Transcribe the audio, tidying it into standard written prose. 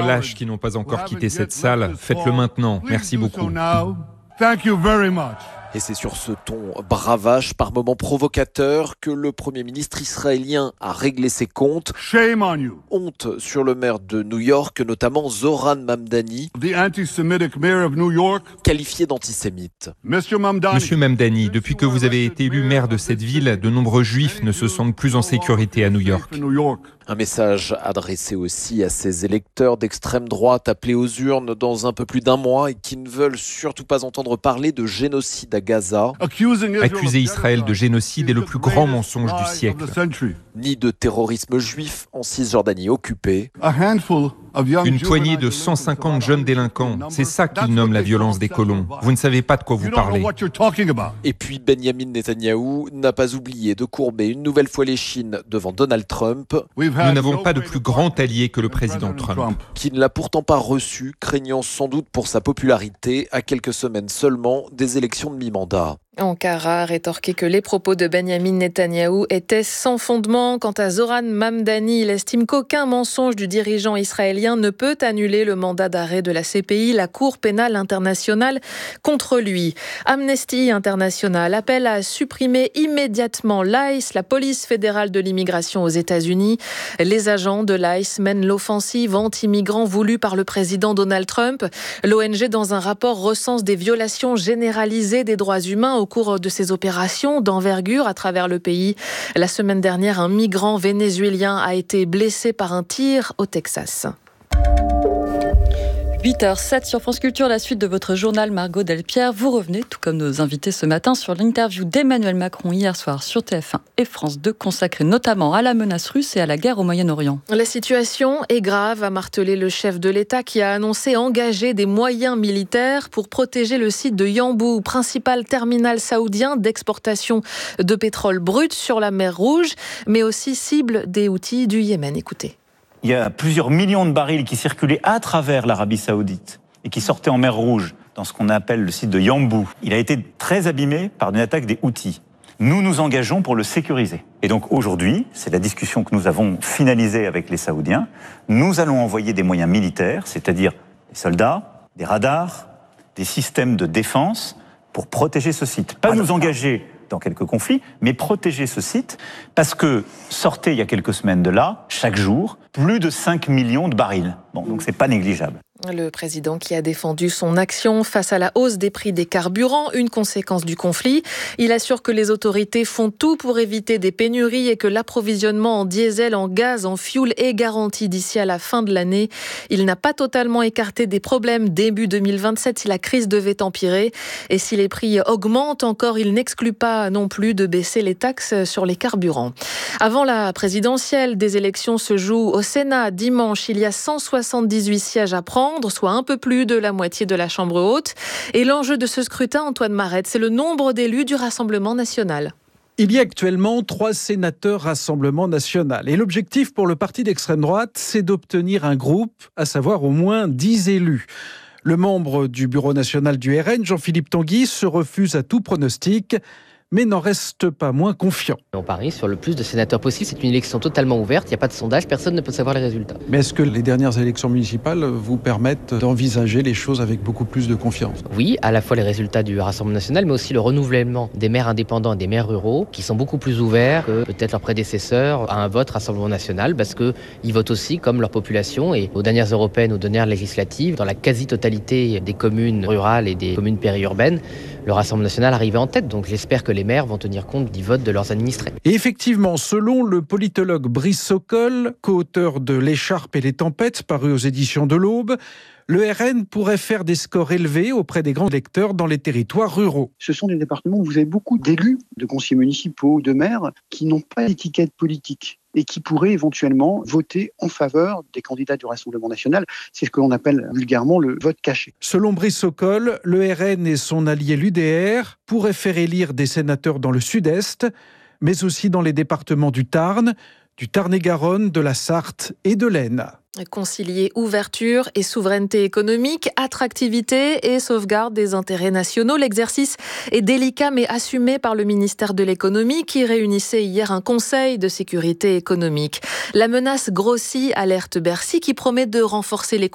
lâches qui n'ont pas encore quitté cette salle, faites-le maintenant. Merci beaucoup. Et c'est sur ce ton bravage, par moments provocateur, que le Premier ministre israélien a réglé ses comptes. Shame on you. Honte sur le maire de New York, notamment Zohran Mamdani, The anti-Semitic mayor of New York. qualifié d'antisémite. Monsieur Mamdani. Monsieur Mamdani, depuis que vous avez été élu maire de cette ville, de nombreux juifs ne se sentent plus en sécurité à New York. Un message adressé aussi à ces électeurs d'extrême droite appelés aux urnes dans un peu plus d'un mois et qui ne veulent surtout pas entendre parler de génocide à Gaza. Accuser Israël de génocide est le plus grand mensonge du siècle. Ni de terrorisme juif en Cisjordanie occupée. Une poignée de 150 jeunes délinquants, c'est ça qu'ils nomment la violence des colons. Vous ne savez pas de quoi vous parlez. Et puis Benjamin Netanyahou n'a pas oublié de courber une nouvelle fois les chines devant Donald Trump. Nous n'avons pas de plus grand allié que le président Trump. Qui ne l'a pourtant pas reçu, craignant sans doute pour sa popularité à quelques semaines seulement des élections de mi-mandat. Ankara a rétorqué que les propos de Benjamin Netanyahou étaient sans fondement. Quant à Zohran Mamdani, il estime qu'aucun mensonge du dirigeant israélien ne peut annuler le mandat d'arrêt de la CPI, la Cour pénale internationale, contre lui. Amnesty International appelle à supprimer immédiatement l'ICE, la police fédérale de l'immigration aux États-Unis. Les agents de l'ICE mènent l'offensive anti-migrants voulue par le président Donald Trump. L'ONG, dans un rapport, recense des violations généralisées des droits humains au cours de ces opérations d'envergure à travers le pays. La semaine dernière, un migrant vénézuélien a été blessé par un tir au Texas. 8h07 sur France Culture, la suite de votre journal Margot Delpierre. Vous revenez, tout comme nos invités ce matin, sur l'interview d'Emmanuel Macron hier soir sur TF1 et France 2, consacrée notamment à la menace russe et à la guerre au Moyen-Orient. La situation est grave, a martelé le chef de l'État qui a annoncé engager des moyens militaires pour protéger le site de Yanbu, principal terminal saoudien d'exportation de pétrole brut sur la mer Rouge, mais aussi cible des Houthis du Yémen. Écoutez. Il y a plusieurs millions de barils qui circulaient à travers l'Arabie Saoudite et qui sortaient en mer Rouge, dans ce qu'on appelle le site de Yanbu. Il a été très abîmé par une attaque des Houthis. Nous nous engageons pour le sécuriser. Et donc aujourd'hui, c'est la discussion que nous avons finalisée avec les Saoudiens, nous allons envoyer des moyens militaires, c'est-à-dire des soldats, des radars, des systèmes de défense pour protéger ce site. Pas nous engager dans quelques conflits, mais protéger ce site, parce que sortait il y a quelques semaines de là, chaque jour, plus de 5 millions de barils. Bon, donc c'est pas négligeable. Le président qui a défendu son action face à la hausse des prix des carburants, une conséquence du conflit. Il assure que les autorités font tout pour éviter des pénuries et que l'approvisionnement en diesel, en gaz, en fioul est garanti d'ici à la fin de l'année. Il n'a pas totalement écarté des problèmes début 2027 si la crise devait empirer. Et si les prix augmentent encore, il n'exclut pas non plus de baisser les taxes sur les carburants. Avant la présidentielle, des élections se jouent au Sénat. Dimanche, il y a 178 sièges à prendre, soit un peu plus de la moitié de la Chambre haute. Et l'enjeu de ce scrutin, Antoine Marette, c'est le nombre d'élus du Rassemblement national. Il y a actuellement 3 sénateurs Rassemblement national. Et l'objectif pour le parti d'extrême droite, c'est d'obtenir un groupe, à savoir au moins 10 élus. Le membre du bureau national du RN, Jean-Philippe Tanguy, se refuse à tout pronostic, mais n'en reste pas moins confiant. On parie sur le plus de sénateurs possible. C'est une élection totalement ouverte, il n'y a pas de sondage, personne ne peut savoir les résultats. Mais est-ce que les dernières élections municipales vous permettent d'envisager les choses avec beaucoup plus de confiance ? Oui, à la fois les résultats du Rassemblement national, mais aussi le renouvellement des maires indépendants et des maires ruraux, qui sont beaucoup plus ouverts que peut-être leurs prédécesseurs à un vote Rassemblement national, parce qu'ils votent aussi comme leur population. Et aux dernières européennes, aux dernières législatives, dans la quasi-totalité des communes rurales et des communes périurbaines, le Rassemblement national arrivait en tête. Donc j'espère que les maires vont tenir compte du vote de leurs administrés. Et effectivement, selon le politologue Brice Sokol, co-auteur de L'écharpe et les tempêtes, paru aux éditions de l'Aube, le RN pourrait faire des scores élevés auprès des grands électeurs dans les territoires ruraux. Ce sont des départements où vous avez beaucoup d'élus, de conseillers municipaux, de maires, qui n'ont pas d'étiquette politique et qui pourraient éventuellement voter en faveur des candidats du Rassemblement national. C'est ce que l'on appelle vulgairement le vote caché. Selon Brice Sokol, le RN et son allié l'UDR pourraient faire élire des sénateurs dans le sud-est, mais aussi dans les départements du Tarn-et-Garonne, de la Sarthe et de l'Aisne. Concilier ouverture et souveraineté économique, attractivité et sauvegarde des intérêts nationaux. L'exercice est délicat mais assumé par le ministère de l'économie qui réunissait hier un conseil de sécurité économique. La menace grossit, alerte Bercy qui promet de renforcer les